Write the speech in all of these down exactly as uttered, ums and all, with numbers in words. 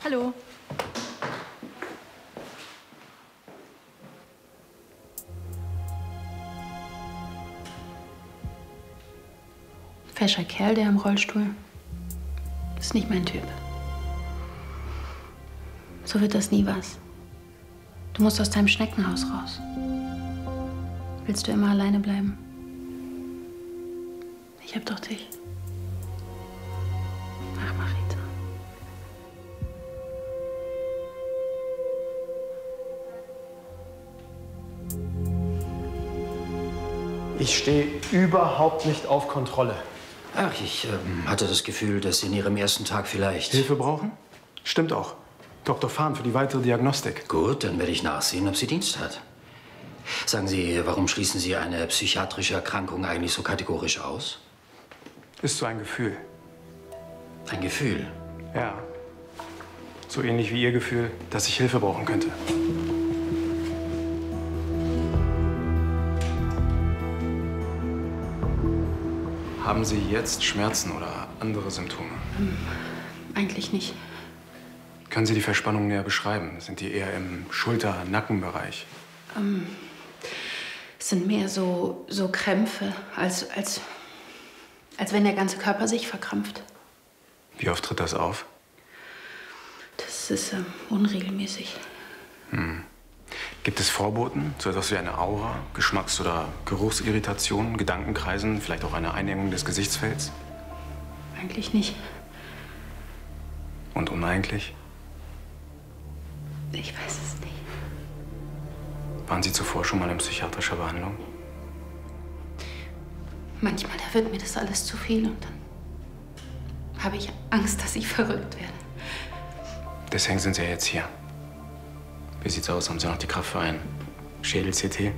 Hallo. Fescher Kerl, der im Rollstuhl. Ist nicht mein Typ. So wird das nie was. Du musst aus deinem Schneckenhaus raus. Willst du immer alleine bleiben? Ich hab doch dich. Ach, Marita. Ich stehe überhaupt nicht auf Kontrolle. Ach, ich ähm, hatte das Gefühl, dass Sie in Ihrem ersten Tag vielleicht... Hilfe brauchen? Stimmt auch. Doktor Fahn für die weitere Diagnostik. Gut, dann werde ich nachsehen, ob sie Dienst hat. Sagen Sie, warum schließen Sie eine psychiatrische Erkrankung eigentlich so kategorisch aus? Ist so ein Gefühl. Ein Gefühl? Ja. So ähnlich wie Ihr Gefühl, dass ich Hilfe brauchen könnte. Haben Sie jetzt Schmerzen oder andere Symptome? Ähm, eigentlich nicht. Können Sie die Verspannung näher beschreiben? Sind die eher im Schulter-Nackenbereich? Ähm, es sind mehr so, so Krämpfe, als, als, als wenn der ganze Körper sich verkrampft. Wie oft tritt das auf? Das ist ähm, unregelmäßig. Hm. Gibt es Vorboten, so etwas wie eine Aura, Geschmacks- oder Geruchsirritationen, Gedankenkreisen, vielleicht auch eine Einengung des Gesichtsfelds? Eigentlich nicht. Und uneigentlich? Ich weiß es nicht. Waren Sie zuvor schon mal in psychiatrischer Behandlung? Manchmal, da wird mir das alles zu viel und dann habe ich Angst, dass ich verrückt werde. Deswegen sind Sie ja jetzt hier. Wie sieht's aus? Haben Sie noch die Kraft für ein Schädel-C T?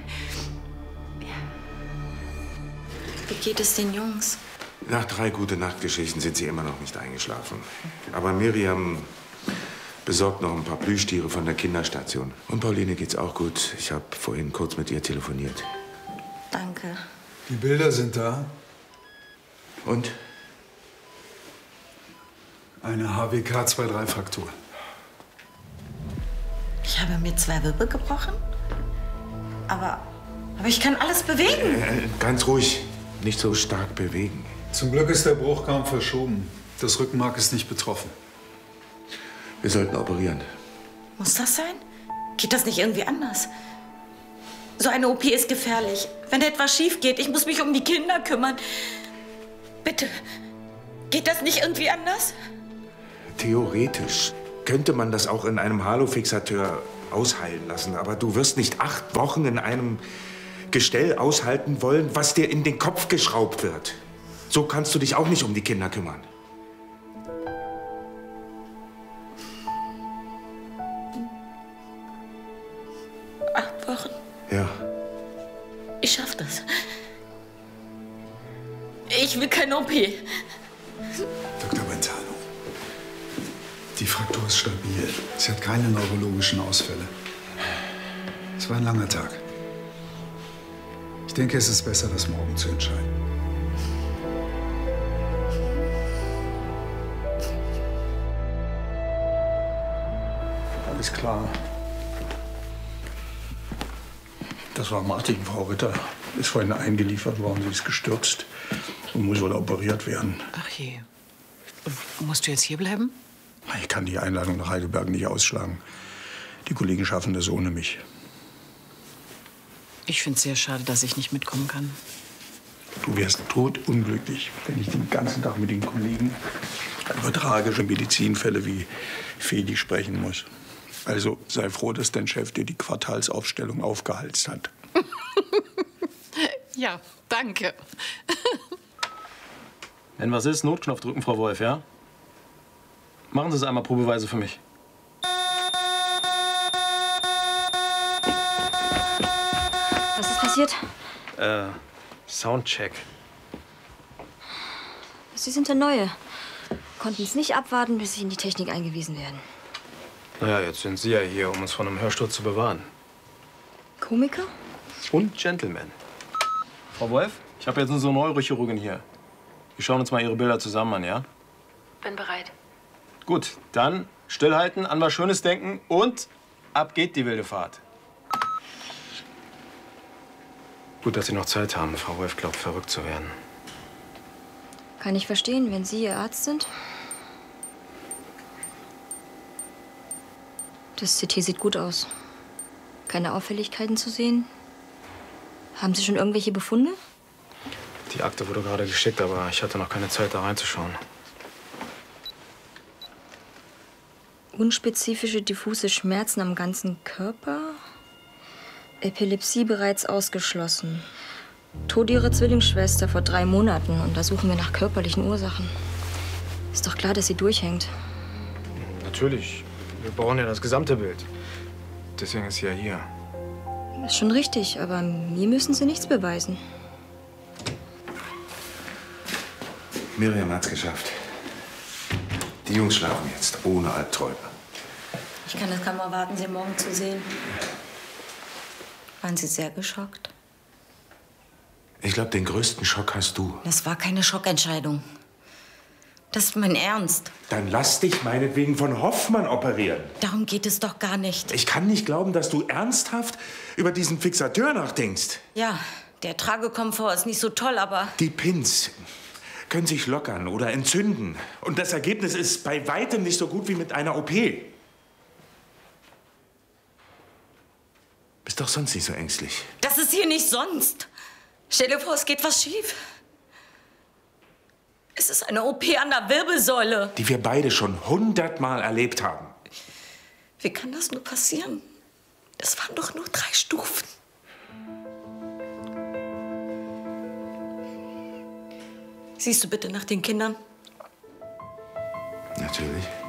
Wie geht es den Jungs? Nach drei Gute-Nacht-Geschichten sind sie immer noch nicht eingeschlafen. Aber Miriam besorgt noch ein paar Plüschtiere von der Kinderstation. Und Pauline geht's auch gut. Ich habe vorhin kurz mit ihr telefoniert. Danke. Die Bilder sind da. Und? Eine H W K zwei drei Fraktur. Ich habe mir zwei Wirbel gebrochen. Aber, aber ich kann alles bewegen. Äh, ganz ruhig. Nicht so stark bewegen. Zum Glück ist der Bruch kaum verschoben. Das Rückenmark ist nicht betroffen. Wir sollten operieren. Muss das sein? Geht das nicht irgendwie anders? So eine O P ist gefährlich. Wenn etwas schief geht, ich muss mich um die Kinder kümmern. Bitte, geht das nicht irgendwie anders? Theoretisch könnte man das auch in einem Halofixateur ausheilen lassen. Aber du wirst nicht acht Wochen in einem Gestell aushalten wollen, was dir in den Kopf geschraubt wird. So kannst du dich auch nicht um die Kinder kümmern. Acht Wochen? Ja. Ich schaff das. Ich will keine O P. Doktor Benzano, die Fraktur ist stabil. Sie hat keine neurologischen Ausfälle. Es war ein langer Tag. Ich denke, es ist besser, das morgen zu entscheiden. Alles klar. Das war Martin, Frau Ritter. Ist vorhin eingeliefert worden, sie ist gestürzt und muss wohl operiert werden. Ach je. Und musst du jetzt hier bleiben? Ich kann die Einladung nach Heidelberg nicht ausschlagen. Die Kollegen schaffen das ohne mich. Ich finde es sehr schade, dass ich nicht mitkommen kann. Du wärst totunglücklich, wenn ich den ganzen Tag mit den Kollegen über tragische Medizinfälle wie Feli sprechen muss. Also sei froh, dass dein Chef dir die Quartalsaufstellung aufgehalst hat. Ja, danke. Wenn was ist, Notknopf drücken, Frau Wolf, ja? Machen Sie es einmal probeweise für mich. Was ist passiert? Äh, Soundcheck. Sie sind der Neue. Konnten es nicht abwarten, bis Sie in die Technik eingewiesen werden. Naja, jetzt sind Sie ja hier, um uns von einem Hörsturz zu bewahren. Komiker? Und Gentleman. Frau Wolf, ich habe jetzt unsere Neurochirurgin hier. Wir schauen uns mal Ihre Bilder zusammen an, ja? Bin bereit. Gut, dann Stillhalten, an was Schönes denken und ab geht die wilde Fahrt. Gut, dass Sie noch Zeit haben. Frau Wolf glaubt, verrückt zu werden. Kann ich verstehen, wenn Sie Ihr Arzt sind. Das C T sieht gut aus. Keine Auffälligkeiten zu sehen. Haben Sie schon irgendwelche Befunde? Die Akte wurde gerade geschickt, aber ich hatte noch keine Zeit, da reinzuschauen. Unspezifische diffuse Schmerzen am ganzen Körper. Epilepsie bereits ausgeschlossen. Tod Ihrer Zwillingsschwester vor drei Monaten. Und da suchen wir nach körperlichen Ursachen. Ist doch klar, dass sie durchhängt. Natürlich. Wir brauchen ja das gesamte Bild. Deswegen ist sie ja hier. Ist schon richtig, aber mir müssen Sie nichts beweisen. Miriam hat's geschafft. Die Jungs schlafen jetzt, ohne Albträume. Ich kann es kaum erwarten, Sie morgen zu sehen. Waren Sie sehr geschockt? Ich glaube, den größten Schock hast du. Das war keine Schockentscheidung. Das ist mein Ernst. Dann lass dich meinetwegen von Hoffmann operieren. Darum geht es doch gar nicht. Ich kann nicht glauben, dass du ernsthaft über diesen Fixateur nachdenkst. Ja, der Tragekomfort ist nicht so toll, aber... Die Pins können sich lockern oder entzünden. Und das Ergebnis ist bei weitem nicht so gut wie mit einer O P. Bist doch sonst nicht so ängstlich. Das ist hier nicht sonst. Stell dir vor, es geht was schief. Es ist eine O P an der Wirbelsäule. Die wir beide schon hundertmal erlebt haben. Wie kann das nur passieren? Das waren doch nur drei Stufen. Siehst du bitte nach den Kindern? Natürlich.